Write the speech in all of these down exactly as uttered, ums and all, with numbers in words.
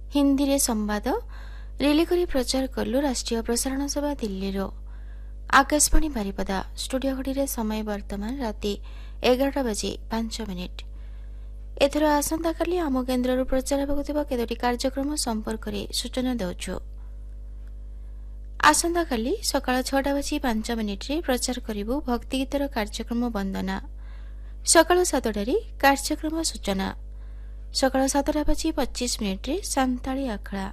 हिंदी रे संवाद रिली करी प्रचार कलु राष्ट्रीय प्रसारण सभा दिल्ली रो आकाशवाणी बारिपदा स्टूडियो घड़ी समय वर्तमान राति एगारटा बजे पांच मिनिट। एथर आसंता काली आम केन्द्र प्रचार होगा केतोटी कार्यक्रम संपर्क में सूचना देउछु। आसंता काली सकाळ छटा बजे पांच मिनिट रे प्रचार करिबु भक्ति गीतर कार्यक्रम वंदना। सकाळ सातटारे कार्यक्रम सूचना। सकाळ सातटा बजे पच्चीस मिनिट रे सांताली आखड़ा।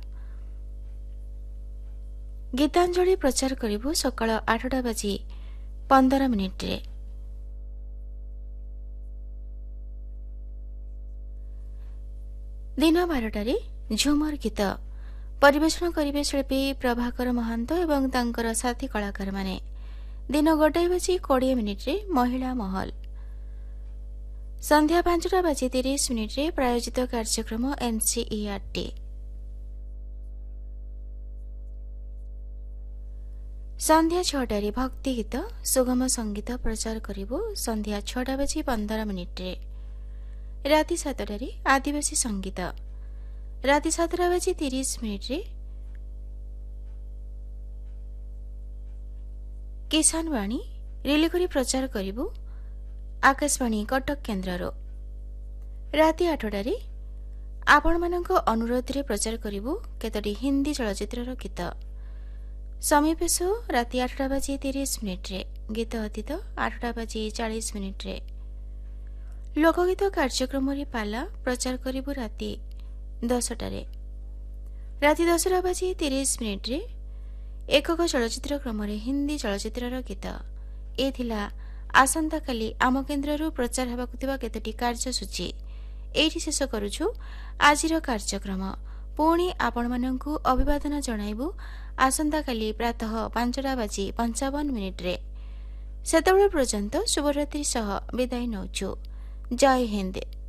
गीतांजलि प्रचार करिबु सकाळ आठटा बजे पंदर मिनिट रे। दिन बारटारे झुमर गीत परिवेषण करिवे शिल्पी प्रभाकर महांत एवं तांकर साथी कलाकार माने। दिन गोटाए बजे कोड़े मिनिट रे महिला महल। संध्या पांचटा बजे तीस मिनिट रे प्रायोजित कार्यक्रम एनसीईआरटी। संध्या छटारे भक्ति गीत सुगम संगीत प्रचार करिबो संध्या छटा बजे पंदर मिनिट रे। राति सातटारे आदिवासी संगीत। राति सातटा बजे तीस मिनिट रे किसान वाणी रिली करी प्रचार करिबो आकाशवाणी कटक केन्द्र। राति आठटारे आपण मानक अनुरोध रे प्रचार करिबो केतोटी हिंदी चलचित्र गीत। समय पेश राति आठटा बजे तीस मिनिट रे। गीत अतीत आठटा बजे चालीस मिनिट रे। लोकगीत कार्यक्रम रे पाला प्रचार करिबो राति दसटारे। राति दसटा बजे तीस मिनिट रे एकक चलचित्र क्रम रे हिंदी चलचित्र गीत। ए थिला आसंता काली आम केन्द्र प्रचार हेबाकु थिबा केतोटी कार्यसूची। एठी शेष करूछु आजिर कार्यक्रम। पुणी आपण माननकु अभिवादन जणाइबु आसंता काली प्रातः पांचटा बजे पंचावन मिनिट रे। सेतबेले पर्यंत शुभरात्रि सह विदाय नौछु। जय हिंद।